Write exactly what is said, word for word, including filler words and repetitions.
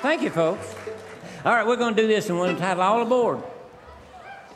Thank you, folks. All right, we're going to do this in one title. All aboard.